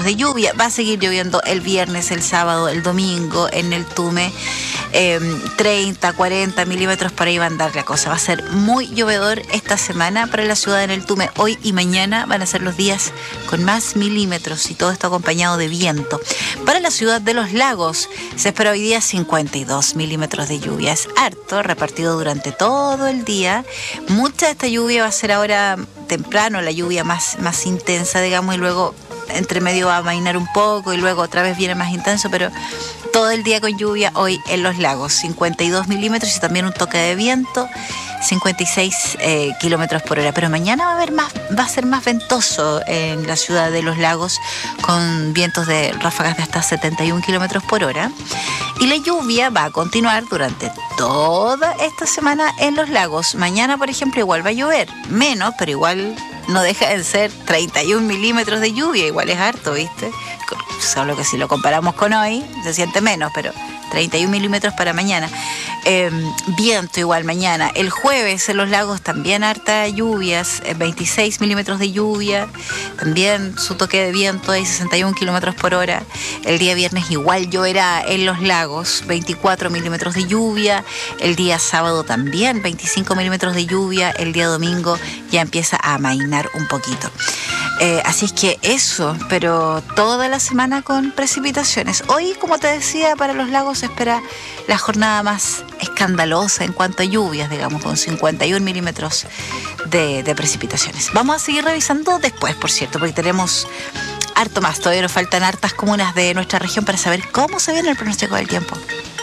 milímetros de lluvia. Va a seguir lloviendo el viernes, el sábado, el domingo en el Tume. 30, 40 milímetros, por ahí va a andar la cosa. Va a ser muy llovedor esta semana para la ciudad en el Tume. Hoy y mañana van a ser los días con más milímetros y todo esto acompañado de viento. Para la ciudad de Los Lagos se espera hoy día 52 milímetros de lluvia. Es harto, repartido durante todo el día. Mucha de esta lluvia va a ser ahora temprano, la lluvia más intensa, digamos, y luego entre medio va a amainar un poco y luego otra vez viene más intenso, pero todo el día con lluvia hoy en Los Lagos. 52 milímetros y también un toque de viento, 56 kilómetros por hora. Pero mañana va a ser más ventoso en la ciudad de Los Lagos, con vientos de ráfagas de hasta 71 kilómetros por hora. Y la lluvia va a continuar durante toda esta semana en Los Lagos. Mañana, por ejemplo, igual va a llover, menos, pero igual no deja de ser 31 milímetros de lluvia, igual es harto, ¿viste? Solo que si lo comparamos con hoy, se siente menos, pero 31 milímetros para mañana. Viento igual mañana. El jueves en Los Lagos también harta lluvias, 26 milímetros de lluvia, también su toque de viento de 61 kilómetros por hora. El día viernes igual lloverá en Los Lagos, 24 milímetros de lluvia. El día sábado también 25 milímetros de lluvia. El día domingo ya empieza a amainar un poquito. Así es que eso, pero toda la semana con precipitaciones. Hoy, como te decía, para Los Lagos se espera la jornada más escandalosa en cuanto a lluvias, digamos, con 51 milímetros de precipitaciones. Vamos a seguir revisando después, por cierto, porque tenemos harto más. Todavía nos faltan hartas comunas de nuestra región para saber cómo se viene el pronóstico del tiempo.